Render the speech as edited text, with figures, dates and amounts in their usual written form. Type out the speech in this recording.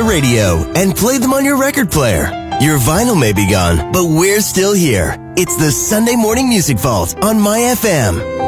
radio and play them on your record player. Your vinyl may be gone, but we're still here. It's the Sunday Morning Music Vault on My FM.